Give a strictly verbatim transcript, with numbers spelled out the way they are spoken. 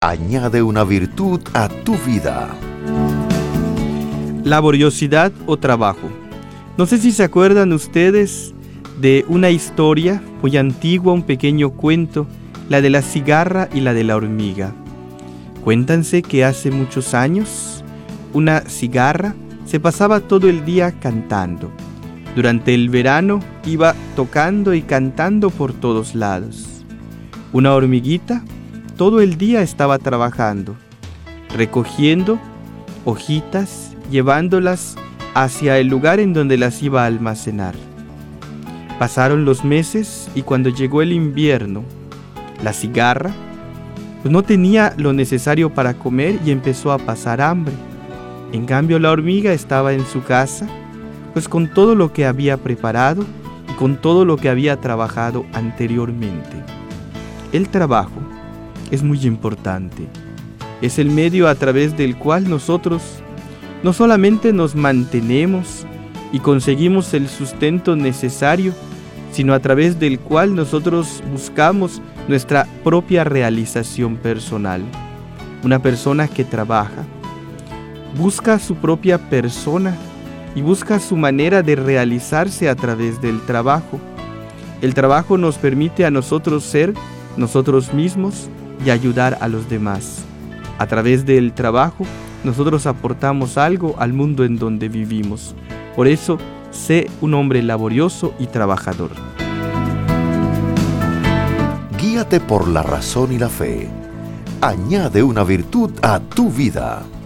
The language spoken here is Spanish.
Añade una virtud a tu vida. Laboriosidad o trabajo. No sé si se acuerdan ustedes de una historia muy antigua, un pequeño cuento, la de la cigarra y la de la hormiga. Cuéntanse que hace muchos años, una cigarra se pasaba todo el día cantando. Durante el verano iba tocando y cantando por todos lados. Una hormiguita todo el día estaba trabajando, recogiendo hojitas, llevándolas hacia el lugar en donde las iba a almacenar. Pasaron los meses y cuando llegó el invierno, la cigarra pues no tenía lo necesario para comer y empezó a pasar hambre. En cambio, la hormiga estaba en su casa, pues con todo lo que había preparado y con todo lo que había trabajado anteriormente. El trabajo es muy importante. Es el medio a través del cual nosotros no solamente nos mantenemos y conseguimos el sustento necesario, sino a través del cual nosotros buscamos nuestra propia realización personal. Una persona que trabaja busca su propia persona y busca su manera de realizarse a través del trabajo. El trabajo nos permite a nosotros ser nosotros mismos y ayudar a los demás. A través del trabajo, nosotros aportamos algo al mundo en donde vivimos. Por eso, sé un hombre laborioso y trabajador. Guíate por la razón y la fe. Añade una virtud a tu vida.